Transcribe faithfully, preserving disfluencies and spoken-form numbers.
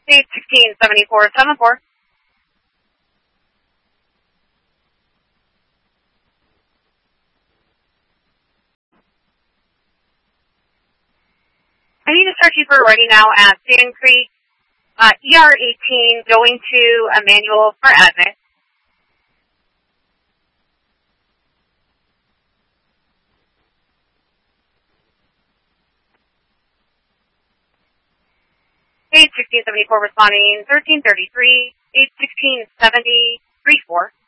Eight sixteen seventy four seven four. I need to start you for ready now at Sand Creek, uh, E R eighteen, going to a manual for admit. Eight sixteen seventy four responding thirteen thirty three. Eight sixteen seventy three four.